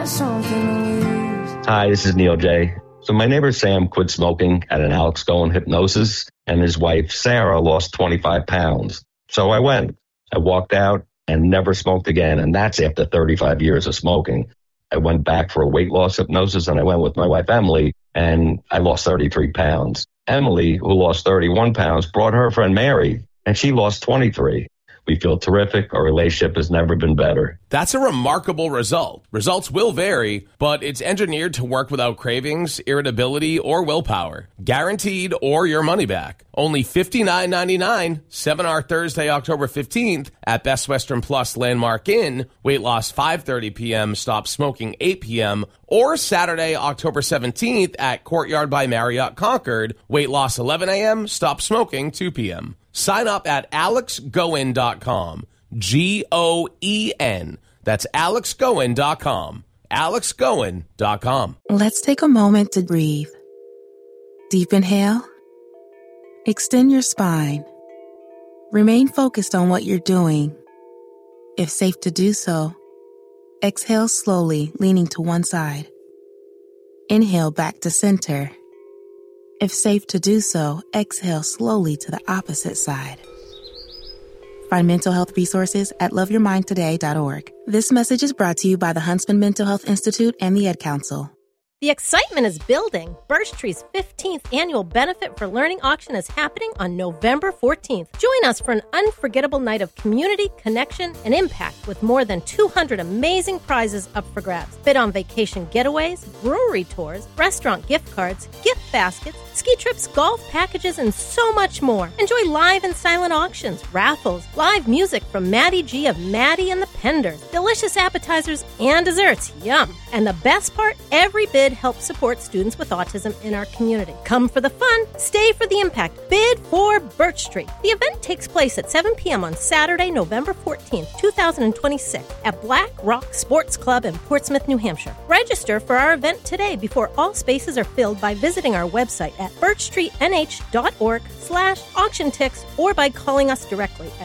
Hi, this is Neil J. So my neighbor Sam quit smoking at an Alex Goen hypnosis, and his wife Sarah lost 25 pounds. So I went. I walked out and never smoked again, and that's after 35 years of smoking. I went back for a weight loss hypnosis, and I went with my wife Emily, and I lost 33 pounds. Emily, who lost 31 pounds, brought her friend Mary, and she lost 23. We feel terrific. Our relationship has never been better. That's a remarkable result. Results will vary, but it's engineered to work without cravings, irritability, or willpower. Guaranteed or your money back. Only $59.99, Seminar Thursday, October 15th at Best Western Plus Landmark Inn. Weight loss 5:30 p.m., stop smoking 8 p.m. Or Saturday, October 17th at Courtyard by Marriott Concord. Weight loss 11 a.m., stop smoking 2 p.m. Sign up at alexgoen.com. Goen. That's alexgoen.com. alexgoen.com. Let's take a moment to breathe. Deep inhale. Extend your spine. Remain focused on what you're doing. If safe to do so, exhale slowly, leaning to one side. Inhale back to center. If safe to do so, exhale slowly to the opposite side. Find mental health resources at loveyourmindtoday.org. This message is brought to you by the Huntsman Mental Health Institute and the Ad Council. The excitement is building. Birch Tree's 15th annual Benefit for Learning auction is happening on November 14th. Join us for an unforgettable night of community, connection, and impact with more than 200 amazing prizes up for grabs. Bid on vacation getaways, brewery tours, restaurant gift cards, gift baskets, ski trips, golf packages, and so much more. Enjoy live and silent auctions, raffles, live music from Maddie G of Maddie and the Penders, delicious appetizers and desserts, yum! And the best part, every bid helps support students with autism in our community. Come for the fun, stay for the impact. Bid for Birch Tree. The event takes place at 7 p.m. on Saturday, November 14th, 2026 at Black Rock Sports Club in Portsmouth, New Hampshire. Register for our event today before all spaces are filled by visiting our website at birchtreenh.org/auction ticks or by calling us directly at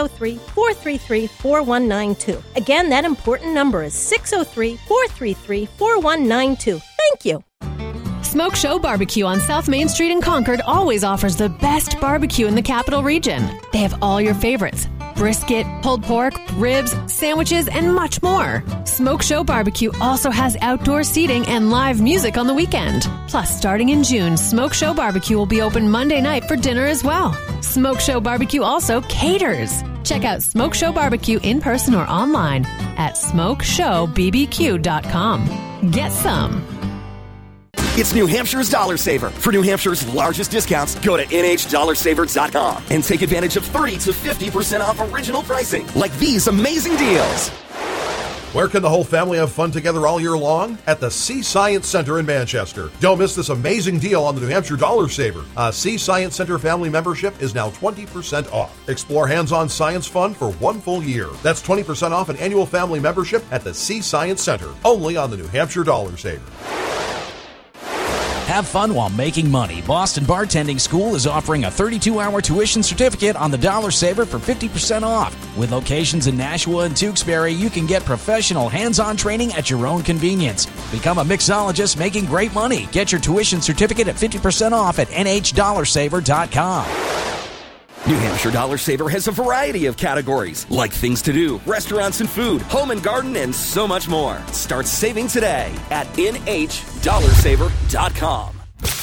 603-433-4192. Again, that important number is 603-433-4192. Thank you. Smoke Show Barbecue on South Main Street in Concord always offers the best barbecue in the capital region. They have all your favorites: brisket, pulled pork, ribs, sandwiches, and much more. Smoke Show Barbecue also has outdoor seating and live music on the weekend. Plus, starting in June, Smoke Show Barbecue will be open Monday night for dinner as well. Smoke Show Barbecue also caters. Check out Smoke Show Barbecue in person or online at smokeshowbbq.com. Get some. It's New Hampshire's Dollar Saver. For New Hampshire's largest discounts, go to NHDollarSaver.com and take advantage of 30 to 50% off original pricing, like these amazing deals. Where can the whole family have fun together all year long? At the Sea Science Center in Manchester. Don't miss this amazing deal on the New Hampshire Dollar Saver. A Sea Science Center family membership is now 20% off. Explore hands-on science fun for 1 full year. That's 20% off an annual family membership at the Sea Science Center, only on the New Hampshire Dollar Saver. Have fun while making money. Boston Bartending School is offering a 32-hour tuition certificate on the Dollar Saver for 50% off. With locations in Nashua and Tewksbury, you can get professional hands-on training at your own convenience. Become a mixologist making great money. Get your tuition certificate at 50% off at NHDollarSaver.com. New Hampshire Dollar Saver has a variety of categories, like things to do, restaurants and food, home and garden, and so much more. Start saving today at NHDollarSaver.com.